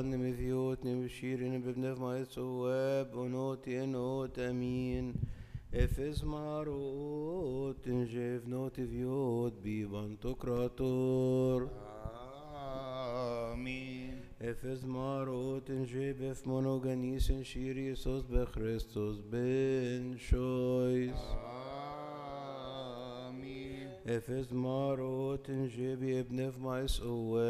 نمثيوت نبشيرين ببنف ما يتصواب ونوت ينوت أمين إفز ماروت نجيف نوت فيوت بيبان تكراتور آمين. إفز ماروت نجيب إف مونوغانيس شيري صوص بخريستوس بن شويس آمين. إفز ماروت نجيب ابن في مايس